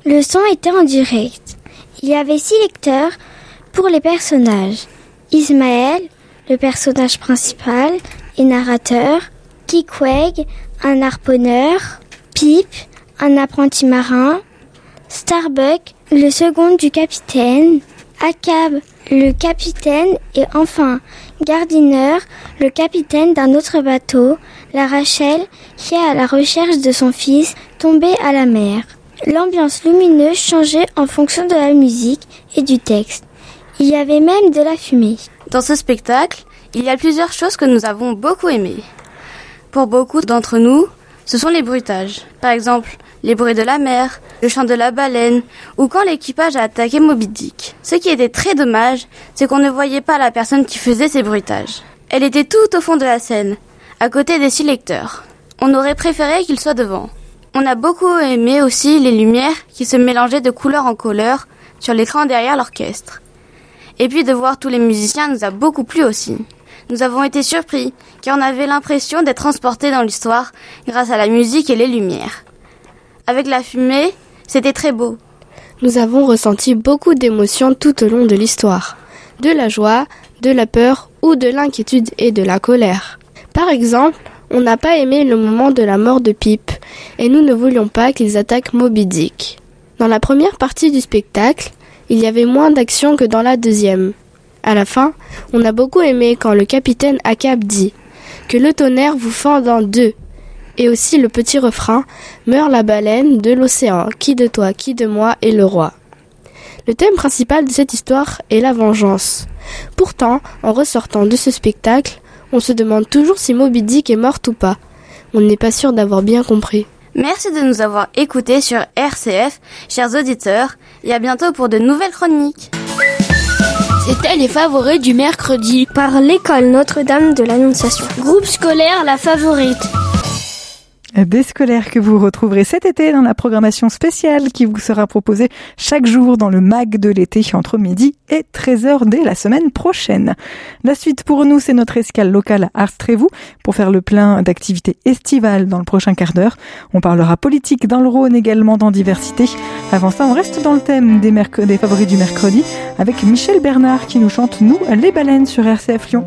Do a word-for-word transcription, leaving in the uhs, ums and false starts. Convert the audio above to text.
Le son était en direct. Il y avait six lecteurs pour les personnages. Ismaël, le personnage principal et narrateur. Kikweg, un harponneur. Pip, un apprenti marin. Starbuck, le second du capitaine. Akab, le capitaine et enfin Gardiner, le capitaine d'un autre bateau. La Rachel, qui est à la recherche de son fils tombé à la mer. L'ambiance lumineuse changeait en fonction de la musique et du texte. Il y avait même de la fumée. Dans ce spectacle, il y a plusieurs choses que nous avons beaucoup aimées. Pour beaucoup d'entre nous, ce sont les bruitages. Par exemple, les bruits de la mer, le chant de la baleine, ou quand l'équipage a attaqué Moby Dick. Ce qui était très dommage, c'est qu'on ne voyait pas la personne qui faisait ces bruitages. Elle était tout au fond de la scène, à côté des six lecteurs. On aurait préféré qu'il soit devant. On a beaucoup aimé aussi les lumières qui se mélangeaient de couleur en couleur sur l'écran derrière l'orchestre. Et puis de voir tous les musiciens nous a beaucoup plu aussi. Nous avons été surpris, car on avait l'impression d'être transportés dans l'histoire grâce à la musique et les lumières. Avec la fumée, c'était très beau. Nous avons ressenti beaucoup d'émotions tout au long de l'histoire. De la joie, de la peur ou de l'inquiétude et de la colère. Par exemple, on n'a pas aimé le moment de la mort de Pip et nous ne voulions pas qu'ils attaquent Moby Dick. Dans la première partie du spectacle, il y avait moins d'action que dans la deuxième. À la fin, on a beaucoup aimé quand le capitaine Akab dit « Que le tonnerre vous fende en deux ». Et aussi le petit refrain « Meurt la baleine de l'océan, qui de toi, qui de moi est le roi ». Le thème principal de cette histoire est la vengeance. Pourtant, en ressortant de ce spectacle, on se demande toujours si Moby Dick est morte ou pas. On n'est pas sûr d'avoir bien compris. Merci de nous avoir écoutés sur R C F, chers auditeurs, et à bientôt pour de nouvelles chroniques. C'était les favoris du mercredi par l'école Notre-Dame de l'Annonciation. Groupe scolaire La Favorite. Des scolaires que vous retrouverez cet été dans la programmation spéciale qui vous sera proposée chaque jour dans le mag de l'été entre midi et treize heures dès la semaine prochaine. La suite pour nous, c'est notre escale locale à Ars-Trévoux pour faire le plein d'activités estivales dans le prochain quart d'heure. On parlera politique dans le Rhône également dans diversité. Avant ça, on reste dans le thème des, merc- des favoris du mercredi avec Michel Bernard qui nous chante Nous les baleines sur R C F Lyon.